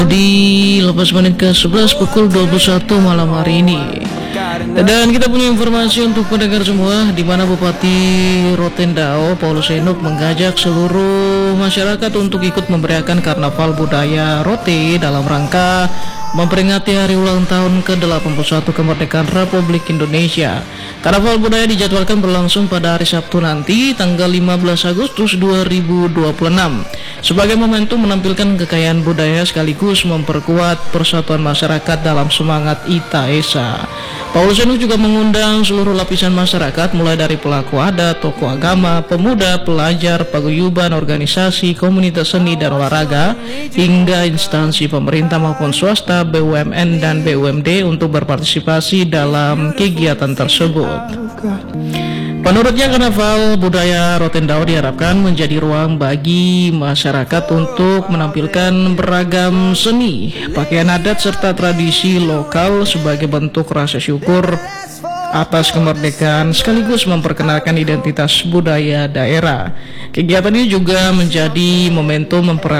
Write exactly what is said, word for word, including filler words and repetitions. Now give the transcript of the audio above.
Di lepas menit ke sebelas pukul dua puluh satu malam hari ini. Dan kita punya informasi untuk pendengar semua, di mana Bupati Rotendao Paulus Enuk mengajak seluruh masyarakat untuk ikut memeriahkan Karnaval Budaya Rote dalam rangka memperingati hari ulang tahun ke delapan puluh satu kemerdekaan Republik Indonesia. Karnaval Budaya dijadwalkan berlangsung pada hari Sabtu nanti, tanggal lima belas Agustus dua ribu dua puluh enam, sebagai momentum menampilkan kekayaan budaya sekaligus memperkuat persatuan masyarakat dalam semangat Ita Esa. Paulus Enuk juga mengundang seluruh lapisan masyarakat, mulai dari pelaku adat, tokoh agama, pemuda, pelajar, paguyuban, organisasi, komunitas seni dan olahraga, hingga instansi pemerintah maupun swasta, B U M N dan B U M D untuk berpartisipasi dalam kegiatan tersebut. Menurutnya, Karnaval Budaya Rotendao diharapkan menjadi ruang bagi masyarakat untuk menampilkan beragam seni, pakaian adat, serta tradisi lokal sebagai bentuk rasa syukur atas kemerdekaan sekaligus memperkenalkan identitas budaya daerah. Kegiatan ini juga menjadi momentum mempererat